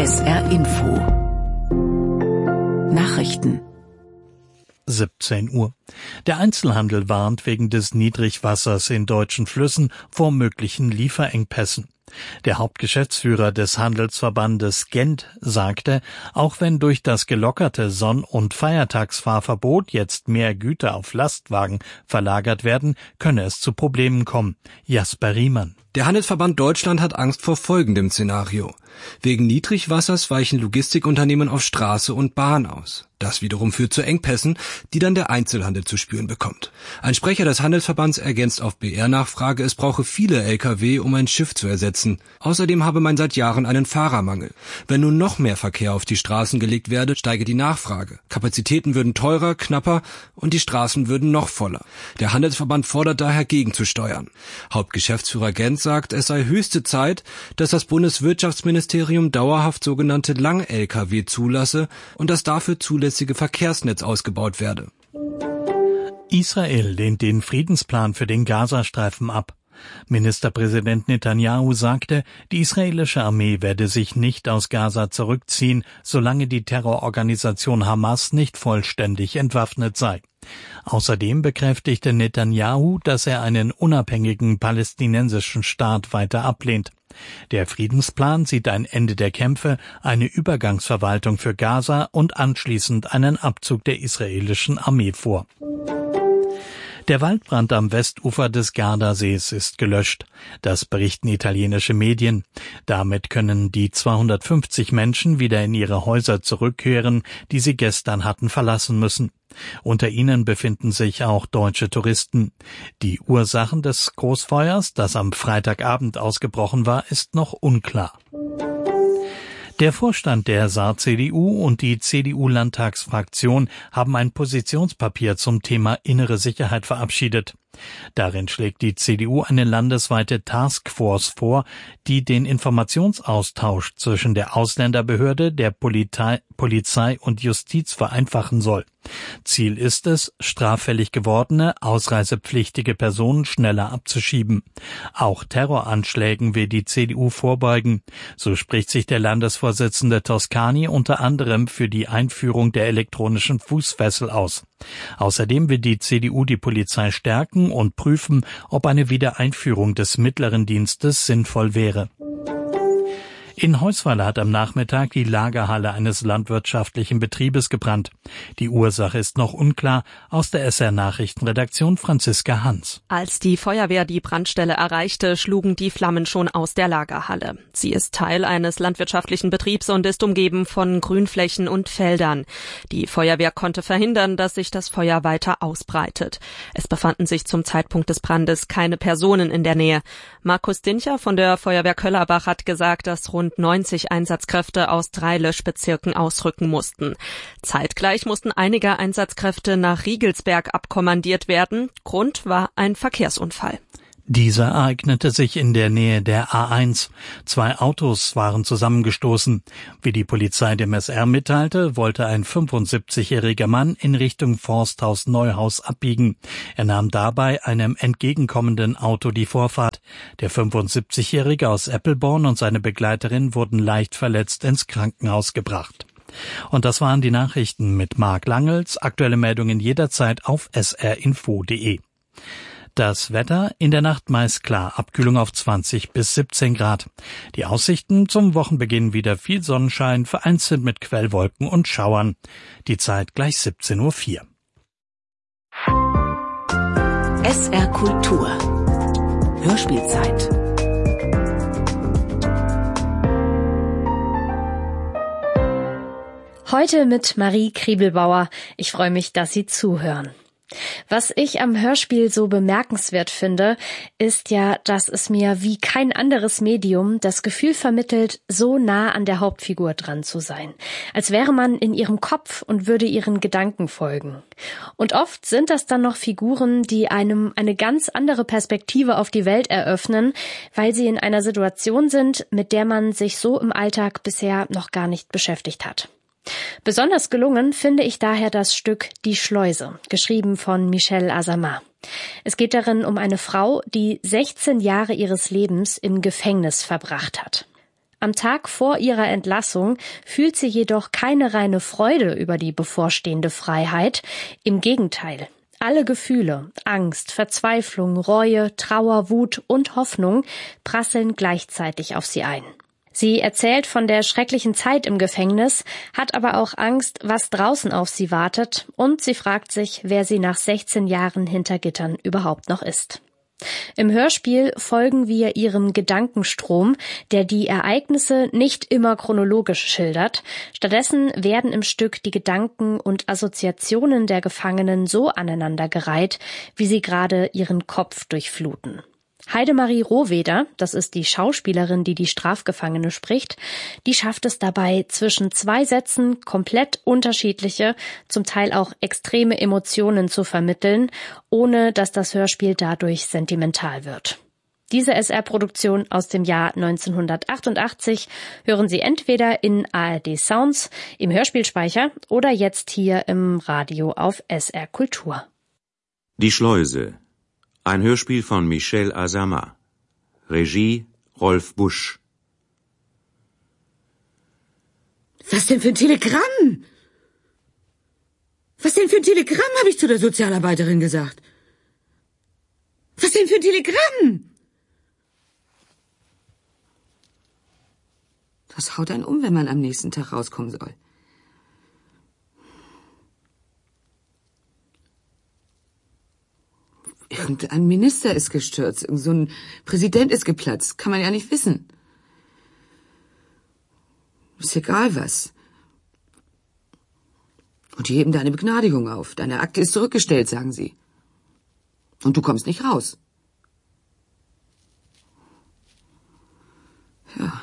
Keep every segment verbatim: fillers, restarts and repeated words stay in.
S R Info Nachrichten siebzehn Uhr. Der Einzelhandel warnt wegen des Niedrigwassers in deutschen Flüssen vor möglichen Lieferengpässen. Der Hauptgeschäftsführer des Handelsverbandes Gent sagte, auch wenn durch das gelockerte Sonn- und Feiertagsfahrverbot jetzt mehr Güter auf Lastwagen verlagert werden, könne es zu Problemen kommen. Jasper Riemann. Der Handelsverband Deutschland hat Angst vor folgendem Szenario. Wegen Niedrigwassers weichen Logistikunternehmen auf Straße und Bahn aus. Das wiederum führt zu Engpässen, die dann der Einzelhandel zu spüren bekommt. Ein Sprecher des Handelsverbands ergänzt auf B R-Nachfrage, es brauche viele L K W, um ein Schiff zu ersetzen. Außerdem habe man seit Jahren einen Fahrermangel. Wenn nun noch mehr Verkehr auf die Straßen gelegt werde, steige die Nachfrage. Kapazitäten würden teurer, knapper und die Straßen würden noch voller. Der Handelsverband fordert daher gegenzusteuern. Hauptgeschäftsführer Gent sagt, es sei höchste Zeit, dass das Bundeswirtschaftsministerium dauerhaft sogenannte Lang-L K W zulasse und das dafür zulässige Verkehrsnetz ausgebaut werde. Israel lehnt den Friedensplan für den Gazastreifen ab. Ministerpräsident Netanyahu sagte, die israelische Armee werde sich nicht aus Gaza zurückziehen, solange die Terrororganisation Hamas nicht vollständig entwaffnet sei. Außerdem bekräftigte Netanyahu, dass er einen unabhängigen palästinensischen Staat weiter ablehnt. Der Friedensplan sieht ein Ende der Kämpfe, eine Übergangsverwaltung für Gaza und anschließend einen Abzug der israelischen Armee vor. Der Waldbrand am Westufer des Gardasees ist gelöscht. Das berichten italienische Medien. Damit können die zweihundertfünfzig Menschen wieder in ihre Häuser zurückkehren, die sie gestern hatten verlassen müssen. Unter ihnen befinden sich auch deutsche Touristen. Die Ursachen des Großfeuers, das am Freitagabend ausgebrochen war, ist noch unklar. Der Vorstand der Saar C D U und die C D U-Landtagsfraktion haben ein Positionspapier zum Thema innere Sicherheit verabschiedet. Darin schlägt die C D U eine landesweite Taskforce vor, die den Informationsaustausch zwischen der Ausländerbehörde, der Polizei, Polizei und Justiz vereinfachen soll. Ziel ist es, straffällig gewordene, ausreisepflichtige Personen schneller abzuschieben. Auch Terroranschlägen will die C D U vorbeugen. So spricht sich der Landesvorsitzende Toscani unter anderem für die Einführung der elektronischen Fußfessel aus. Außerdem will die C D U die Polizei stärken und prüfen, ob eine Wiedereinführung des mittleren Dienstes sinnvoll wäre. In Heusweiler hat am Nachmittag die Lagerhalle eines landwirtschaftlichen Betriebes gebrannt. Die Ursache ist noch unklar. Aus der S R-Nachrichtenredaktion Franziska Hans. Als die Feuerwehr die Brandstelle erreichte, schlugen die Flammen schon aus der Lagerhalle. Sie ist Teil eines landwirtschaftlichen Betriebs und ist umgeben von Grünflächen und Feldern. Die Feuerwehr konnte verhindern, dass sich das Feuer weiter ausbreitet. Es befanden sich zum Zeitpunkt des Brandes keine Personen in der Nähe. Markus Dincher von der Feuerwehr Köllerbach hat gesagt, dass rund neunzig Einsatzkräfte aus drei Löschbezirken ausrücken mussten. Zeitgleich mussten einige Einsatzkräfte nach Riegelsberg abkommandiert werden. Grund war ein Verkehrsunfall. Dieser ereignete sich in der Nähe der A eins. Zwei Autos waren zusammengestoßen. Wie die Polizei dem S R mitteilte, wollte ein fünfundsiebzigjähriger Mann in Richtung Forsthaus Neuhaus abbiegen. Er nahm dabei einem entgegenkommenden Auto die Vorfahrt. Der fünfundsiebzigjährige aus Eppelborn und seine Begleiterin wurden leicht verletzt ins Krankenhaus gebracht. Und das waren die Nachrichten mit Marc Langels. Aktuelle Meldungen jederzeit auf s r info punkt de. Das Wetter in der Nacht meist klar, Abkühlung auf zwanzig bis siebzehn Grad. Die Aussichten zum Wochenbeginn wieder viel Sonnenschein, vereinzelt mit Quellwolken und Schauern. Die Zeit gleich siebzehn Uhr vier. S R Kultur Hörspielzeit. Heute mit Marie Kriebelbauer. Ich freue mich, dass Sie zuhören. Was ich am Hörspiel so bemerkenswert finde, ist ja, dass es mir wie kein anderes Medium das Gefühl vermittelt, so nah an der Hauptfigur dran zu sein. Als wäre man in ihrem Kopf und würde ihren Gedanken folgen. Und oft sind das dann noch Figuren, die einem eine ganz andere Perspektive auf die Welt eröffnen, weil sie in einer Situation sind, mit der man sich so im Alltag bisher noch gar nicht beschäftigt hat. Besonders gelungen finde ich daher das Stück Die Schleuse, geschrieben von Michel Azama. Es geht darin um eine Frau, die sechzehn Jahre ihres Lebens im Gefängnis verbracht hat. Am Tag vor ihrer Entlassung fühlt sie jedoch keine reine Freude über die bevorstehende Freiheit. Im Gegenteil. Alle Gefühle, Angst, Verzweiflung, Reue, Trauer, Wut und Hoffnung prasseln gleichzeitig auf sie ein. Sie erzählt von der schrecklichen Zeit im Gefängnis, hat aber auch Angst, was draußen auf sie wartet, und sie fragt sich, wer sie nach sechzehn Jahren hinter Gittern überhaupt noch ist. Im Hörspiel folgen wir ihrem Gedankenstrom, der die Ereignisse nicht immer chronologisch schildert. Stattdessen werden im Stück die Gedanken und Assoziationen der Gefangenen so aneinandergereiht, wie sie gerade ihren Kopf durchfluten. Heidemarie Rohweder, das ist die Schauspielerin, die die Strafgefangene spricht, die schafft es dabei, zwischen zwei Sätzen komplett unterschiedliche, zum Teil auch extreme Emotionen zu vermitteln, ohne dass das Hörspiel dadurch sentimental wird. Diese S R-Produktion aus dem Jahr neunzehnhundertachtundachtzig hören Sie entweder in A R D Sounds, im Hörspielspeicher oder jetzt hier im Radio auf S R Kultur. Die Schleuse. Ein Hörspiel von Michel Azama. Regie Rolf Busch. Was denn für ein Telegramm? Was denn für ein Telegramm, habe ich zu der Sozialarbeiterin gesagt. Was denn für ein Telegramm? Das haut einen um, wenn man am nächsten Tag rauskommen soll. Irgendein Minister ist gestürzt, irgend so ein Präsident ist geplatzt. Kann man ja nicht wissen. Ist egal was. Und die heben deine Begnadigung auf. Deine Akte ist zurückgestellt, sagen sie. Und du kommst nicht raus. Ja.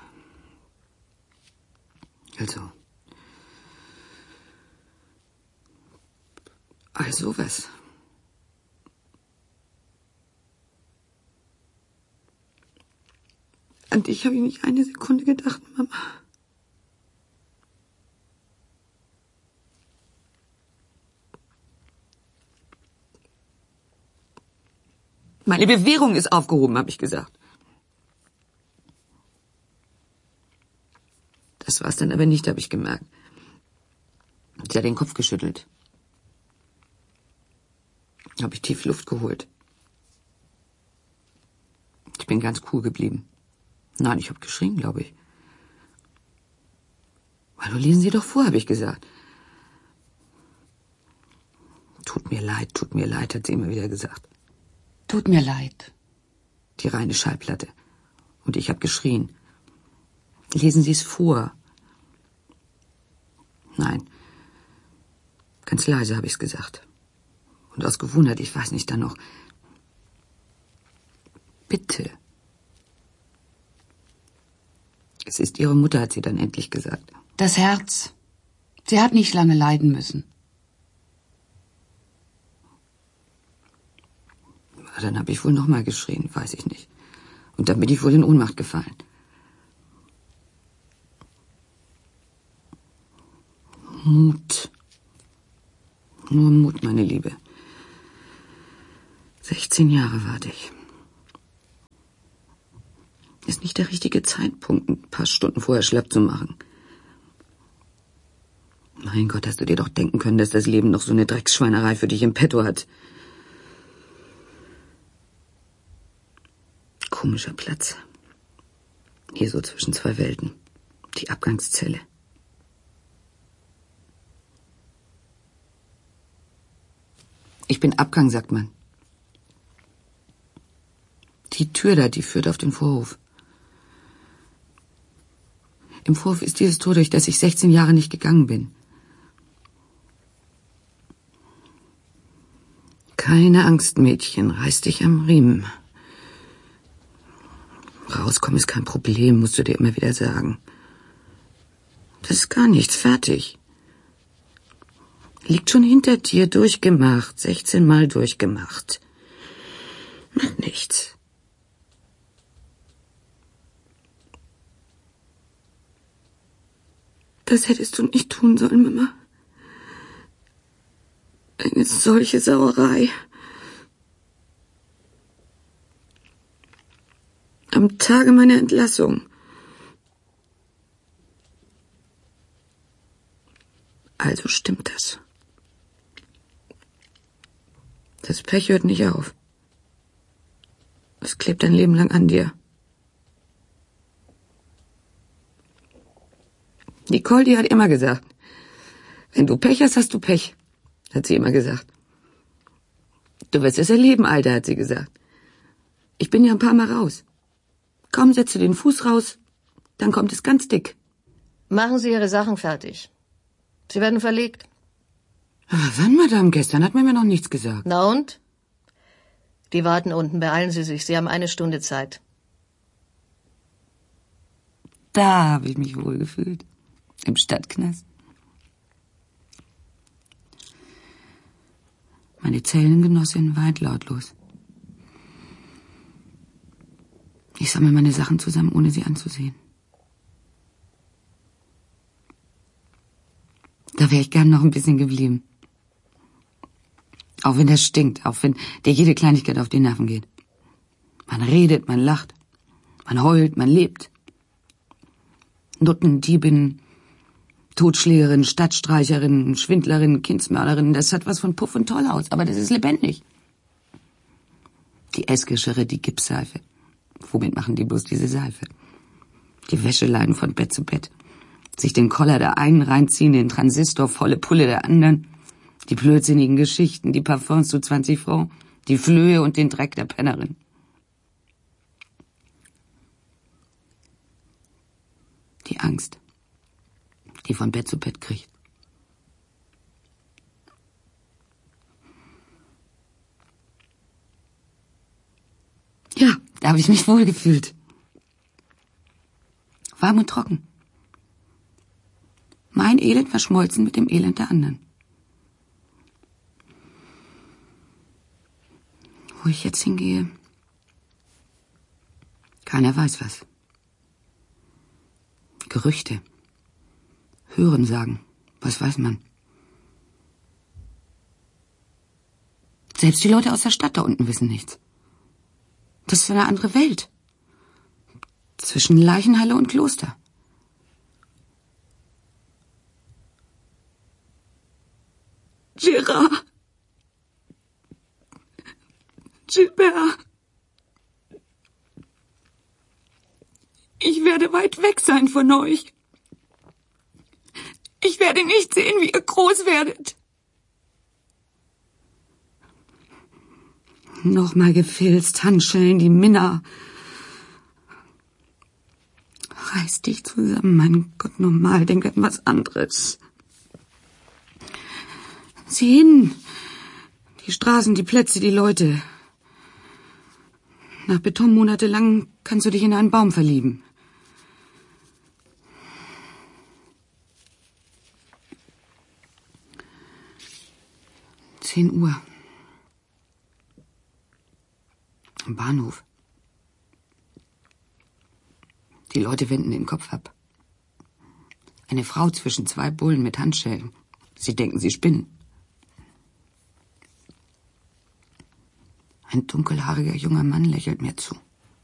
Also. Also was? An dich habe ich nicht eine Sekunde gedacht, Mama. Meine Bewährung ist aufgehoben, habe ich gesagt. Das war's dann aber nicht, habe ich gemerkt. Sie hat den Kopf geschüttelt. Habe ich tief Luft geholt. Ich bin ganz cool geblieben. Nein, ich habe geschrien, glaube ich. Hallo, lesen Sie doch vor, habe ich gesagt. Tut mir leid, tut mir leid, hat sie immer wieder gesagt. Tut mir leid. Die reine Schallplatte. Und ich habe geschrien. Lesen Sie es vor. Nein. Ganz leise habe ich es gesagt. Und aus Gewohnheit, ich weiß nicht, dann noch. Bitte. Es ist Ihre Mutter, hat sie dann endlich gesagt. Das Herz. Sie hat nicht lange leiden müssen. Dann habe ich wohl noch mal geschrien, weiß ich nicht. Und dann bin ich wohl in Ohnmacht gefallen. Mut. Nur Mut, meine Liebe. sechzehn Jahre warte ich. Ist nicht der richtige Zeitpunkt, ein paar Stunden vorher schlapp zu machen. Mein Gott, hast du dir doch denken können, dass das Leben noch so eine Drecksschweinerei für dich im Petto hat. Komischer Platz. Hier so zwischen zwei Welten. Die Abgangszelle. Ich bin Abgang, sagt man. Die Tür da, die führt auf den Vorhof. Im Vorhof ist dieses Tor, durch das ich sechzehn Jahre nicht gegangen bin. Keine Angst, Mädchen, reiß dich am Riemen. Rauskommen ist kein Problem, musst du dir immer wieder sagen. Das ist gar nichts, fertig. Liegt schon hinter dir, durchgemacht, sechzehn Mal durchgemacht. Macht nichts. Das hättest du nicht tun sollen, Mama. Eine solche Sauerei. Am Tage meiner Entlassung. Also stimmt das. Das Pech hört nicht auf. Es klebt dein Leben lang an dir. Nicole, die hat immer gesagt, wenn du Pech hast, hast du Pech, hat sie immer gesagt. Du wirst es erleben, Alter, hat sie gesagt. Ich bin ja ein paar Mal raus. Kaum setze den Fuß raus, dann kommt es ganz dick. Machen Sie Ihre Sachen fertig. Sie werden verlegt. Aber wann, Madame? Gestern hat man mir noch nichts gesagt. Na und? Die warten unten, beeilen Sie sich. Sie haben eine Stunde Zeit. Da habe ich mich wohl gefühlt. Im Stadtknast. Meine Zellengenossin weint lautlos. Ich sammle meine Sachen zusammen, ohne sie anzusehen. Da wäre ich gern noch ein bisschen geblieben. Auch wenn das stinkt, auch wenn dir jede Kleinigkeit auf die Nerven geht. Man redet, man lacht, man heult, man lebt. Nutten, Diebinnen, Totschlägerinnen, Stadtstreicherinnen, Schwindlerinnen, Kindsmörderinnen, das hat was von Puff und Tollhaus, aber das ist lebendig. Die Essgeschirre, die Gipsseife. Womit machen die bloß diese Seife? Die Wäscheleinen von Bett zu Bett. Sich den Koller der einen reinziehen, den Transistor volle Pulle der anderen. Die blödsinnigen Geschichten, die Parfums zu zwanzig Francs, die Flöhe und den Dreck der Pennerin. Die Angst, die von Bett zu Bett kriegt. Ja, da habe ich mich wohl gefühlt. Warm und trocken. Mein Elend verschmolzen mit dem Elend der anderen. Wo ich jetzt hingehe, keiner weiß was. Gerüchte. Hören sagen. Was weiß man? Selbst die Leute aus der Stadt da unten wissen nichts. Das ist eine andere Welt. Zwischen Leichenhalle und Kloster. Gérard. Gilbert. Ich werde weit weg sein von euch. Ich werde nicht sehen, wie ihr groß werdet. Nochmal gefilzt, Handschellen, die Minna. Reiß dich zusammen, mein Gott, normal, denk an was anderes. Sieh hin. Die Straßen, die Plätze, die Leute. Nach Beton monatelang kannst du dich in einen Baum verlieben. Zehn Uhr. Am Bahnhof. Die Leute wenden den Kopf ab. Eine Frau zwischen zwei Bullen mit Handschellen. Sie denken, sie spinnen. Ein dunkelhaariger junger Mann lächelt mir zu.